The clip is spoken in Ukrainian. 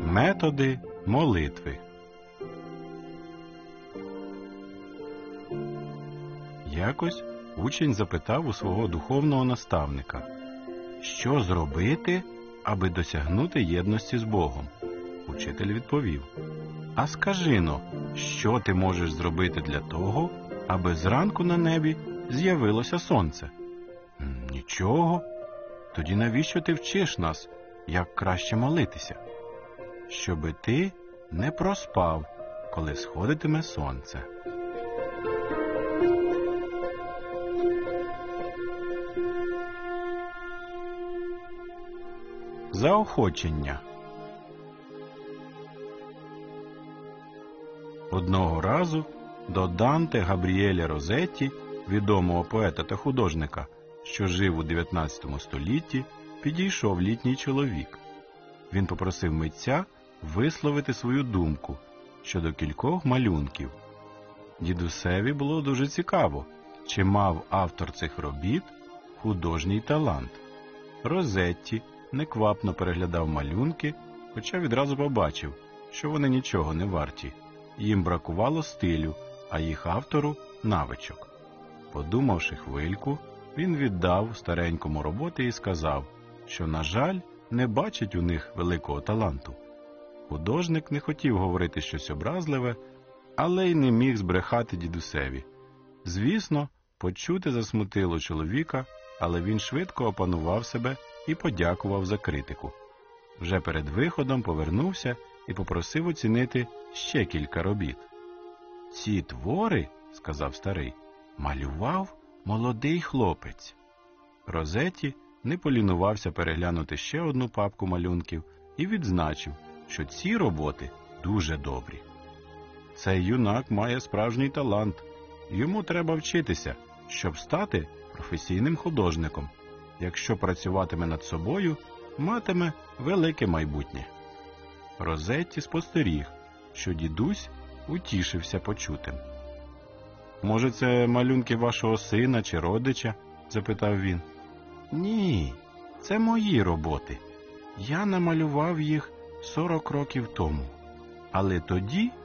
Методи молитви. Якось учень запитав у свого духовного наставника, що зробити, аби досягнути єдності з Богом. Учитель відповів, а скажи-но, що ти можеш зробити для того, аби зранку на небі з'явилося сонце? Нічого. Тоді навіщо ти вчиш нас, як краще молитися? Щоби ти не проспав, коли сходитиме сонце. Заохочення. Одного разу до Данте Габріеля Розетті, відомого поета та художника, що жив у 19 столітті, підійшов літній чоловік. Він попросив митця висловити свою думку щодо кількох малюнків. Дідусеві було дуже цікаво, чи мав автор цих робіт художній талант. Розетті неквапно переглядав малюнки, хоча відразу побачив, що вони нічого не варті. Їм бракувало стилю, а їх автору – навичок. Подумавши хвильку, він віддав старенькому роботи і сказав, що, на жаль, не бачить у них великого таланту. Художник не хотів говорити щось образливе, але й не міг збрехати дідусеві. Звісно, почуте засмутило чоловіка, але він швидко опанував себе і подякував за критику. Вже перед виходом повернувся і попросив оцінити ще кілька робіт. «Ці твори, – сказав старий, – малював молодий хлопець». Розетті не полінувався переглянути ще одну папку малюнків і відзначив, що ці роботи дуже добрі. Цей юнак має справжній талант. Йому треба вчитися, щоб стати професійним художником. Якщо працюватиме над собою, матиме велике майбутнє. Розетті спостеріг, що дідусь утішився почутим. «Може, це малюнки вашого сина чи родича?» – запитав він. «Ні, це мої роботи. Я намалював їх 40 років тому. Але тоді